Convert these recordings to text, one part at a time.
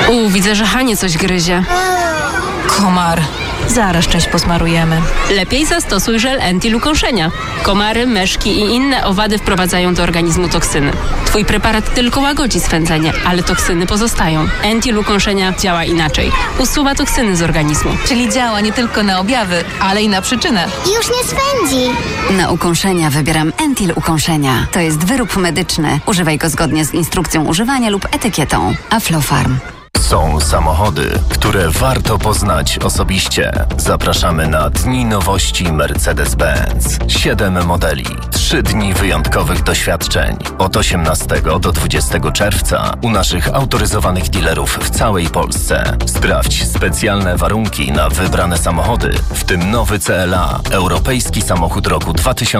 Widzę, że Hanie coś gryzie. Komar. Zaraz część posmarujemy. Lepiej zastosuj żel anti-ukąszenia. Komary, myszki i inne owady wprowadzają do organizmu toksyny. Twój preparat tylko łagodzi swędzenie, ale toksyny pozostają. Anti-ukąszenia działa inaczej. Usuwa toksyny z organizmu. Czyli działa nie tylko na objawy, ale i na przyczynę. Już nie swędzi. Na ukąszenia wybieram Entil Ukąszenia. To jest wyrób medyczny. Używaj go zgodnie z instrukcją używania lub etykietą. Aflofarm. Są samochody, które warto poznać osobiście. Zapraszamy na Dni Nowości Mercedes-Benz. 7 modeli, 3 dni wyjątkowych doświadczeń. Od 18 do 20 czerwca u naszych autoryzowanych dealerów w całej Polsce. Sprawdź specjalne warunki na wybrane samochody, w tym nowy CLA, europejski samochód roku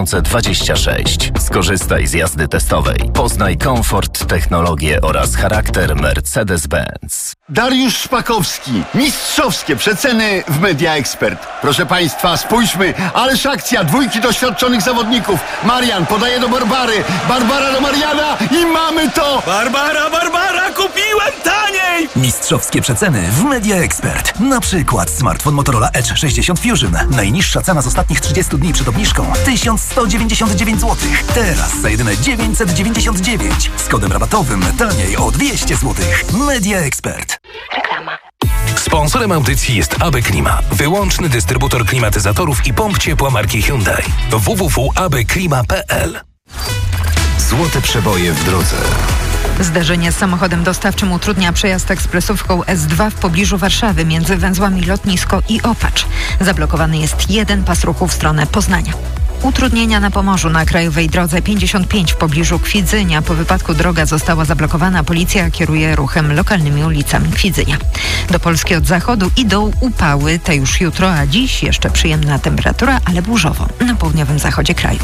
2026. Skorzystaj z jazdy testowej. Poznaj komfort, technologię oraz charakter Mercedes-Benz. Dariusz Szpakowski. Mistrzowskie przeceny w Media Expert. Proszę Państwa, spójrzmy. Ależ akcja, 2 doświadczonych zawodników. Marian podaje do Barbary. Barbara do Mariana i mamy to! Barbara, kupiłem taniej! Mistrzowskie przeceny w Media Expert. Na przykład smartfon Motorola Edge 60 Fusion. Najniższa cena z ostatnich 30 dni przed obniżką 1199 zł. Teraz za jedyne 999. Z kodem rabatowym taniej o 200 zł. Media Expert. Reklama. Sponsorem audycji jest AB Klima, wyłączny dystrybutor klimatyzatorów i pomp ciepła marki Hyundai. www.abklima.pl. Złote przeboje w drodze. Zdarzenie z samochodem dostawczym utrudnia przejazd ekspresówką S2 w pobliżu Warszawy między węzłami Lotnisko i Opacz. Zablokowany jest jeden pas ruchu w stronę Poznania. Utrudnienia na Pomorzu na krajowej drodze 55 w pobliżu Kwidzynia. Po wypadku droga została zablokowana. Policja kieruje ruchem lokalnymi ulicami Kwidzynia. Do Polski od zachodu idą upały, te już jutro, a dziś jeszcze przyjemna temperatura, ale burzowo na południowym zachodzie kraju.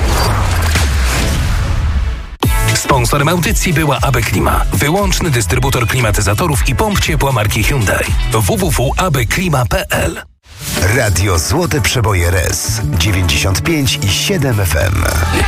Sponsorem audycji była AB Klima, wyłączny dystrybutor klimatyzatorów i pomp ciepła marki Hyundai. www.abklima.pl. Radio Złote Przeboje RES 95,7 FM.